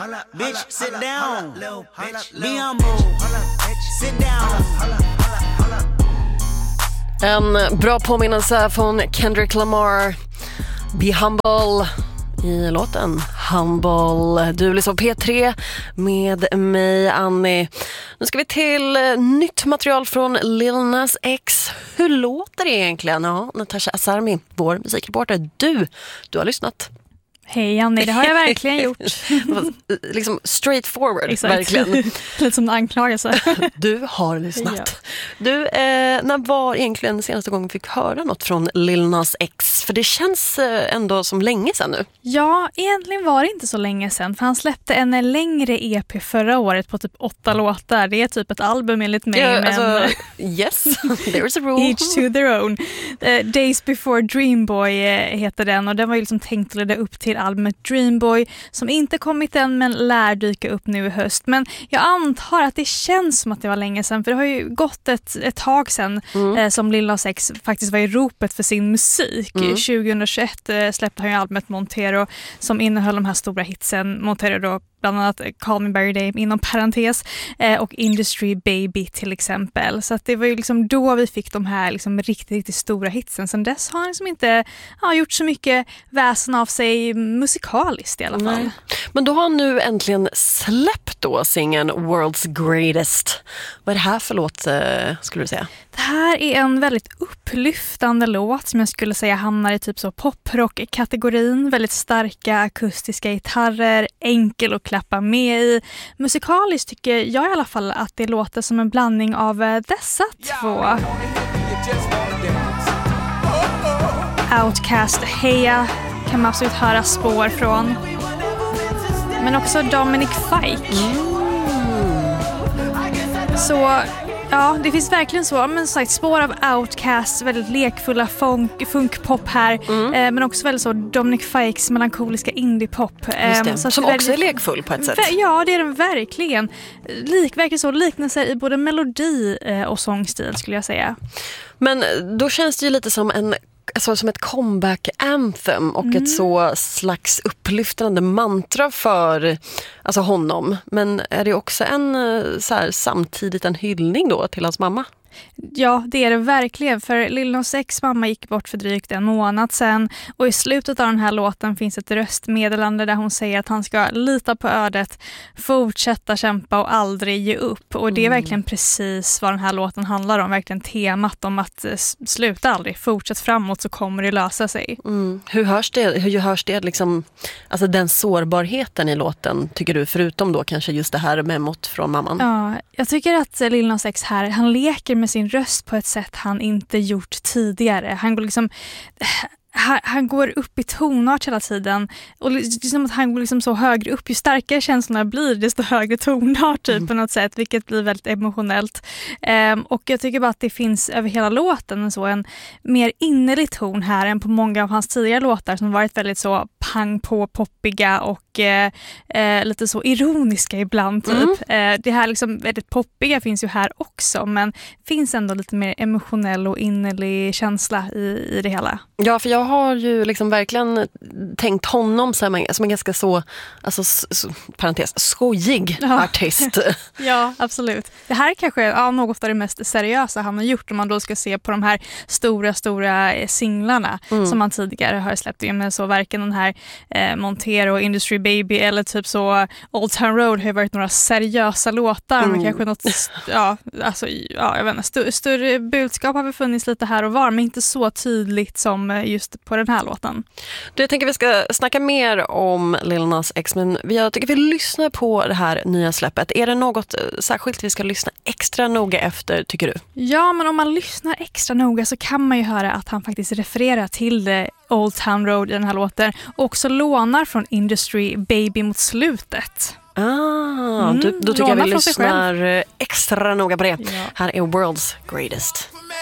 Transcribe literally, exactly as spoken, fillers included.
Bitch, sit down. Be humble. Sit down. En bra påminnelse från Kendrick Lamar. Be humble i låten Humble. Du lyssnar på P tre med mig, Annie. Nu ska vi till nytt material från Lil Nas X. Hur låter det egentligen? Ja, Natasha Asarmi, vår musikreporter. Du, du har lyssnat. Hej Annie, det har jag verkligen gjort. Liksom straight forward, exakt. Verkligen. Lite som en anklagelse. Du har lyssnat. Ja. Du, eh, när var egentligen senaste gången vi fick höra något från Lil Nas X? För det känns eh, ändå som länge sedan nu. Ja, egentligen var det inte så länge sedan. För han släppte en längre E P förra året på typ åtta låtar. Det är typ ett album enligt mig. Ja, men... alltså, yes, there's a rule. Each to their own. Uh, Days Before Dreamboy uh, heter den. Och den var ju liksom tänkt att leda upp till albumet Dreamboy som inte kommit än men lär dyka upp nu i höst. Men jag antar att det känns som att det var länge sedan, för det har ju gått ett, ett tag sedan mm. eh, som Lil Nas X faktiskt var i ropet för sin musik. Mm. tjugohundratjugoett eh, släppte han ju albumet Montero som innehöll de här stora hitsen. Montero då bland annat Call Me By Your Name inom parentes eh, och Industry Baby till exempel. Så att det var ju liksom då vi fick de här liksom riktigt, riktigt stora hitsen. Sen dess har han liksom inte ja, gjort så mycket väsen av sig musikaliskt i alla fall. Nej. Men då har han nu äntligen släppt då singeln World's Greatest. Vad är det här för låt eh, skulle du säga? Det här är en väldigt upplyftande låt som jag skulle säga hamnar i typ så poprock-kategorin. Väldigt starka akustiska gitarrer, enkel att klappa med i. Musikaliskt tycker jag i alla fall att det låter som en blandning av dessa två. Outkast, Heja kan man absolut höra spår från. Men också Dominic Fike. Mm. Så... Ja, det finns verkligen så, men sagt, spår av Outkast, väldigt lekfulla funk, funkpop här, mm. eh, men också väldigt så Dominic Fikes melankoliska indiepop. Eh, så som också väldigt, är lekfull på ett sätt. Ja, det är den verkligen. Lik, verkligen så liknelser i både melodi eh, och sångstil skulle jag säga. Men då känns det ju lite som en alltså som ett comeback anthem och mm. ett så slags upplyftande mantra för alltså honom. Men är det också en så här, samtidigt en hyllning då till hans mamma? Ja, det är det verkligen, för Lil Nas X mamma gick bort för drygt en månad sedan och i slutet av den här låten finns ett röstmeddelande där hon säger att han ska lita på ödet, fortsätta kämpa och aldrig ge upp. Och det är mm. verkligen precis vad den här låten handlar om, verkligen temat om att sluta aldrig, fortsätt framåt så kommer det lösa sig. Mm. Hur hörs det, hur hörs det liksom, alltså den sårbarheten i låten tycker du, förutom då kanske just det här memot från mamman? Ja, jag tycker att Lil Nas X här, han leker med med sin röst på ett sätt han inte gjort tidigare. Han går liksom han, han går upp i tonart hela tiden och liksom att han går liksom så högre upp, ju starkare känslorna blir desto högre tonart typ mm. på något sätt, vilket blir väldigt emotionellt. Um, och jag tycker bara att det finns över hela låten så en mer innerlig ton här än på många av hans tidigare låtar som varit väldigt så pang på poppiga och eh, eh, lite så ironiska ibland typ. Mm. Eh, det här liksom väldigt poppiga finns ju här också, men finns ändå lite mer emotionell och innerlig känsla i, i det hela. Ja, för jag har ju liksom verkligen tänkt honom som en, som en ganska så, alltså s, parentes, skojig ja. artist. Ja, absolut. Det här är kanske ja, något av det mest seriösa han har gjort om man då ska se på de här stora, stora singlarna mm. som han tidigare har släppt in. Men så varken den här eh, Montero, Industry Baby eller typ så Old Town Road har varit några seriösa låtar mm. men kanske något ja, alltså, ja, jag vet inte, st- större budskap har väl funnits lite här och var, men inte så tydligt som just på den här låten. Du, jag tänker vi ska snacka mer om Lil Nas X, men jag tycker vi lyssnar på det här nya släppet. Är det något särskilt vi ska lyssna extra noga efter, tycker du? Ja, men om man lyssnar extra noga så kan man ju höra att han faktiskt refererar till det Old Town Road i den här låten och också lånar från Industry Baby mot slutet. Ah, mm, då, då tycker jag vi lyssnar extra noga på det. Ja. Här är World's Greatest.